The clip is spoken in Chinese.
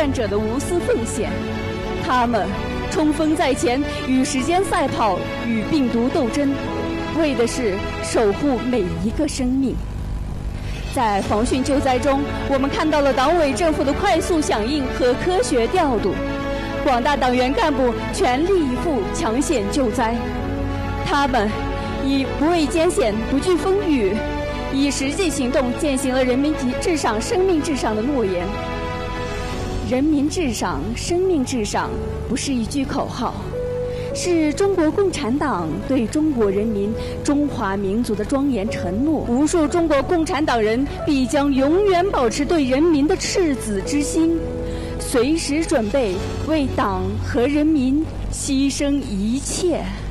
战者的无私奉献，他们冲锋在前，与时间赛跑，与病毒斗争，为的是守护每一个生命。在防汛救灾中，我们看到了党委政府的快速响应和科学调度，广大党员干部全力以赴抢险救灾，他们以不畏艰险、不惧风雨，以实际行动践行了人民至上、生命至上的诺言。人民至上、生命至上不是一句口号，是中国共产党对中国人民、中华民族的庄严承诺。无数中国共产党人必将永远保持对人民的赤子之心，随时准备为党和人民牺牲一切。